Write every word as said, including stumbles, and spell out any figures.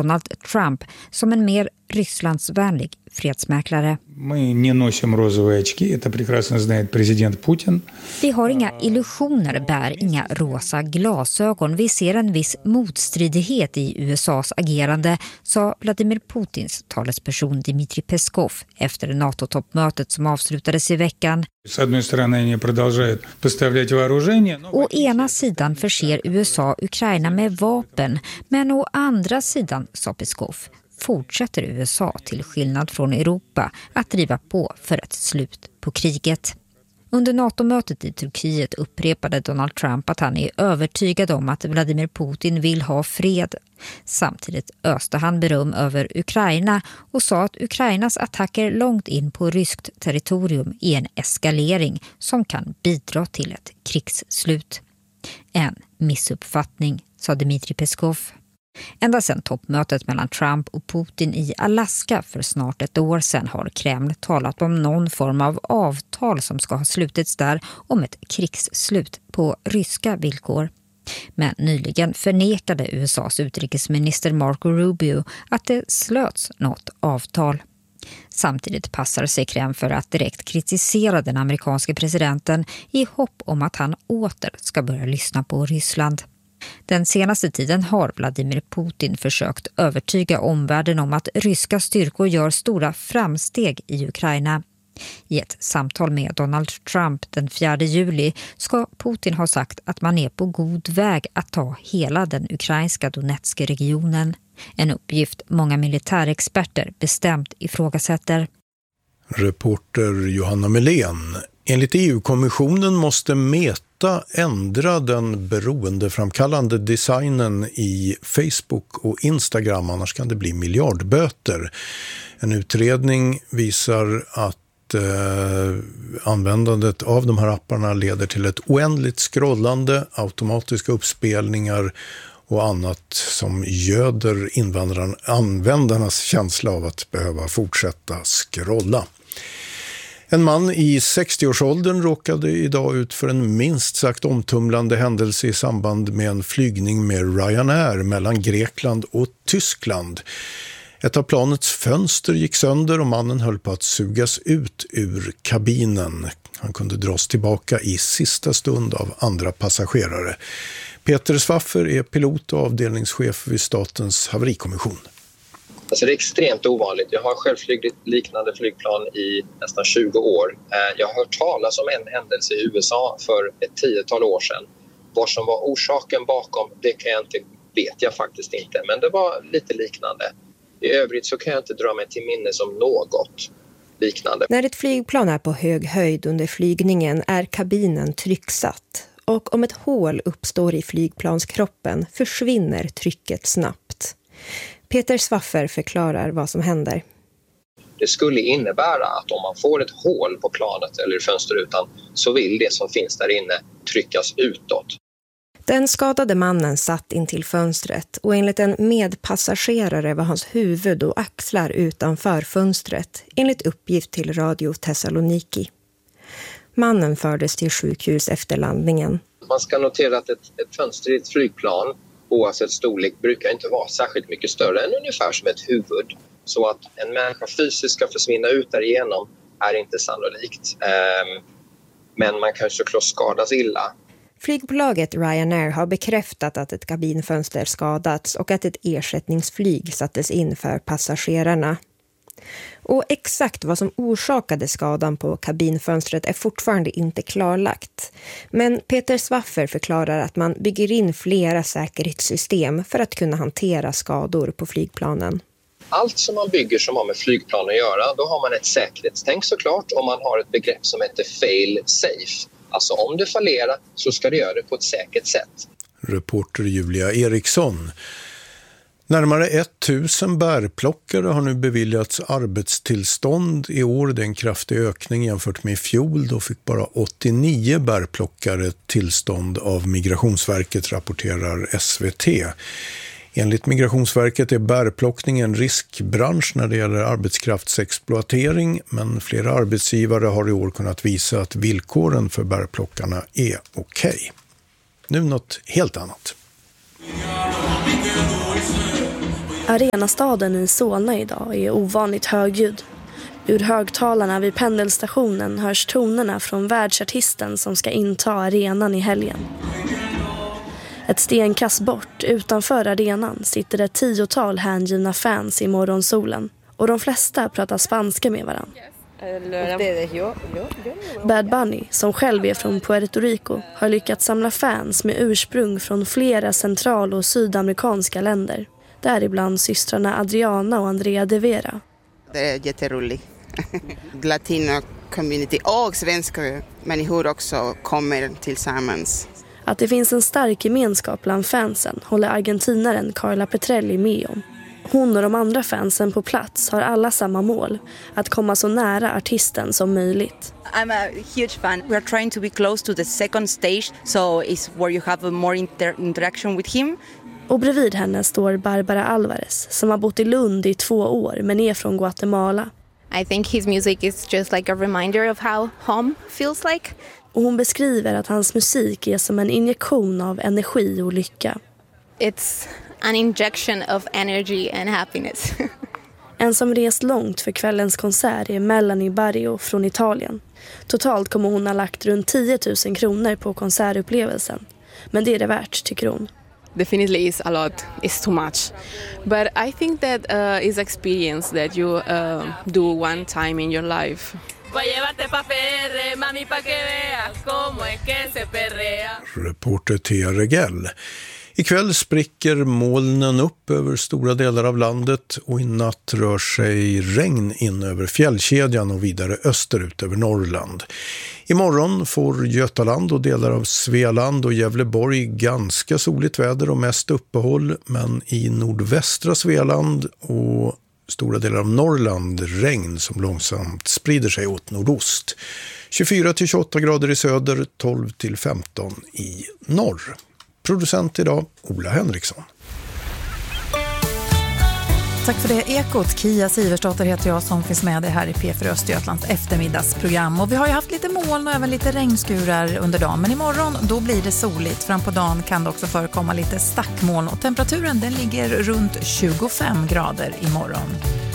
Donald Trump som en mer Rysslandsvänlig fredsmäklare. Мы не носим розовые очки, это прекрасно знает президент Putin. Vi har inga illusioner, bär inga rosa glasögon. Vi ser en viss motstridighet i U S A:s agerande, sa Vladimir Putins talesperson Dmitrij Peskov efter NATO-toppmötet som avslutades i veckan. С одной стороны, они продолжают поставлять вооружение. Å ena sidan förser U S A Ukraina med vapen, men å andra sidan, sa Peskov, fortsätter U S A till skillnad från Europa att driva på för ett slut på kriget. Under NATO-mötet i Turkiet upprepade Donald Trump att han är övertygad om att Vladimir Putin vill ha fred. Samtidigt öste han beröm över Ukraina och sa att Ukrainas attacker långt in på ryskt territorium är en eskalering som kan bidra till ett krigsslut. En missuppfattning, sa Dmitrij Peskov. Ända sedan toppmötet mellan Trump och Putin i Alaska för snart ett år sedan har Kreml talat om någon form av avtal som ska ha slutits där om ett krigsslut på ryska villkor. Men nyligen förnekade U S A:s utrikesminister Marco Rubio att det slöts något avtal. Samtidigt passar sig Kreml för att direkt kritisera den amerikanske presidenten i hopp om att han åter ska börja lyssna på Ryssland. Den senaste tiden har Vladimir Putin försökt övertyga omvärlden om att ryska styrkor gör stora framsteg i Ukraina. I ett samtal med Donald Trump den fjärde juli ska Putin ha sagt att man är på god väg att ta hela den ukrainska Donetska regionen. En uppgift många militärexperter bestämt ifrågasätter. Reporter Johanna Melén. Enligt E U-kommissionen måste Meta ändra den beroendeframkallande designen i Facebook och Instagram, annars kan det bli miljardböter. En utredning visar att eh, användandet av de här apparna leder till ett oändligt scrollande, automatiska uppspelningar och annat som göder användarnas känsla av att behöva fortsätta scrolla. En man i sextioårsåldern råkade idag ut för en minst sagt omtumlande händelse i samband med en flygning med Ryanair mellan Grekland och Tyskland. Ett av planets fönster gick sönder och mannen höll på att sugas ut ur kabinen. Han kunde dras tillbaka i sista stund av andra passagerare. Peter Svaffer är pilot och avdelningschef vid Statens haverikommission. Alltså det är extremt ovanligt. Jag har själv flygit liknande flygplan i nästan tjugo år. Jag har hört talas om en händelse i U S A för ett tiotal år sedan. Vad som var orsaken bakom, det kan jag inte, vet jag faktiskt inte. Men det var lite liknande. I övrigt så kan jag inte dra mig till minnes om något liknande. När ett flygplan är på hög höjd under flygningen är kabinen trycksatt. Och om ett hål uppstår i flygplanskroppen försvinner trycket snabbt. Peter Svaffer förklarar vad som händer. Det skulle innebära att om man får ett hål på planet eller fönsterrutan så vill det som finns där inne tryckas utåt. Den skadade mannen satt in till fönstret och enligt en medpassagerare var hans huvud och axlar utanför fönstret, enligt uppgift till Radio Thessaloniki. Mannen fördes till sjukhus efter landningen. Man ska notera att ett, ett fönster i ett flygplan, oavsett storlek, brukar inte vara särskilt mycket större än ungefär som ett huvud. Så att en människa fysiskt ska försvinna ut därigenom är inte sannolikt. Um, men man kan såklart skadas illa. Flygbolaget Ryanair har bekräftat att ett kabinfönster skadats och att ett ersättningsflyg sattes in för passagerarna. Och exakt vad som orsakade skadan på kabinfönstret är fortfarande inte klarlagt. Men Peter Svaffer förklarar att man bygger in flera säkerhetssystem för att kunna hantera skador på flygplanen. Allt som man bygger som har med flygplan att göra, då har man ett säkerhetstänk såklart, och man har ett begrepp som heter fail safe. Alltså om det fallerar så ska det göra det på ett säkert sätt. Reporter Julia Eriksson. Närmare tusen bärplockare har nu beviljats arbetstillstånd i år. Det är en kraftig ökning jämfört med i fjol. Då fick bara åttionio bärplockare tillstånd av Migrationsverket, rapporterar S V T. Enligt Migrationsverket är bärplockning en riskbransch när det gäller arbetskraftsexploatering, men flera arbetsgivare har i år kunnat visa att villkoren för bärplockarna är okej. Nu något helt annat. Arenastaden i Solna idag är ovanligt högljudd. Ur högtalarna vid pendelstationen hörs tonerna från världsartisten som ska inta arenan i helgen. Ett stenkast bort utanför arenan sitter ett tiotal hängivna fans i morgonsolen. Och de flesta pratar spanska med varandra. Bad Bunny, som själv är från Puerto Rico, har lyckats samla fans med ursprung från flera central- och sydamerikanska länder. Däribland systrarna Adriana och Andrea de Vera. Det är jätteroligt. Latino community och svenska människor också kommer tillsammans. Att det finns en stark gemenskap bland fansen håller argentinaren Carla Petrelli med om. Hon och de andra fansen på plats har alla samma mål, att komma så nära artisten som möjligt. I'm a huge fan. We are trying to be close to the second stage, so it's where you have a more inter- interaction with him. Och bredvid henne står Barbara Alvarez, som har bott i Lund i två år men är från Guatemala. I think his music is just like a reminder of how home feels like. Och hon beskriver att hans musik är som en injektion av energi och lycka. It's an injection of energy and happiness. En som rest långt för kvällens konsert är Melanie Barrio från Italien. Totalt kommer hon ha lagt runt tio tusen kronor på konsertupplevelsen. Men det är det värt, tycker hon. Definitely is a lot. It's too much. But I think that uh, is experience that you uh, do one time in your life. Reporter Thea Regell. Ikväll spricker molnen upp över stora delar av landet och i natt rör sig regn in över fjällkedjan och vidare österut över Norrland. Imorgon får Götaland och delar av Svealand och Gävleborg ganska soligt väder och mest uppehåll, men i nordvästra Svealand och stora delar av Norrland regn som långsamt sprider sig åt nordost. tjugofyra till tjugoåtta grader i söder, tolv till femton i norr. Producent idag, Ola Henriksson. Tack för det, Ekot. Kia Siversdotter heter jag som finns med dig här i P fyra Östergötlands eftermiddagsprogram. Och vi har ju haft lite moln och även lite regnskurar under dagen. Men imorgon då blir det soligt. Fram på dagen kan det också förekomma lite stackmoln. Och temperaturen den ligger runt tjugofem grader imorgon.